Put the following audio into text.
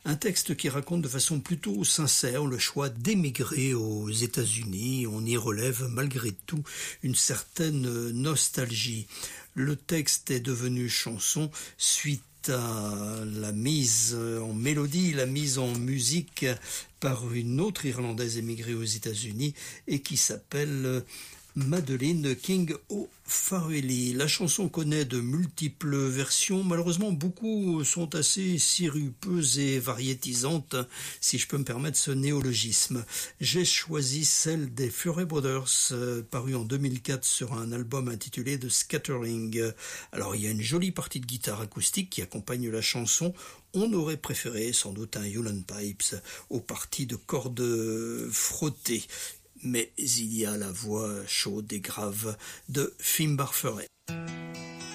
Un texte qui raconte de façon plutôt sincère le choix d'émigrer aux États-Unis. On y relève malgré tout une certaine nostalgie. Le texte est devenu chanson suite à la mise en mélodie, la mise en musique par une autre Irlandaise émigrée aux États-Unis et qui s'appelle Madeleine King O'Farrelly. La chanson connaît de multiples versions. Malheureusement, beaucoup sont assez sirupeuses et variétisantes, si je peux me permettre ce néologisme. J'ai choisi celle des Furey Brothers, parue en 2004 sur un album intitulé The Scattering. Alors, il y a une jolie partie de guitare acoustique qui accompagne la chanson. On aurait préféré sans doute un Hewlett Pipes aux parties de cordes frottées. Mais il y a la voix chaude et grave de Finbarr Furey.